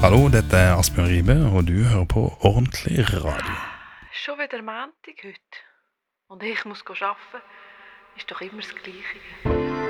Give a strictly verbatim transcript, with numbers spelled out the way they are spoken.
Hallo, dette er Asbjørn Ribe, og du hører på Ordentlig Radio. Schon wieder Montag heute. Und ich muss arbeiten. Ist doch immer das Gleiche.